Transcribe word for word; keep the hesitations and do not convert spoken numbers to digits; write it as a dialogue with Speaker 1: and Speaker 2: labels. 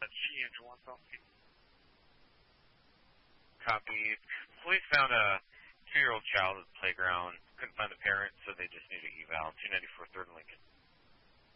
Speaker 1: that she Andrew wants off.
Speaker 2: Copied. Police found a two-year-old child at the playground. Couldn't find the parents, so they just needed eval. two ninety-four third and Lincoln.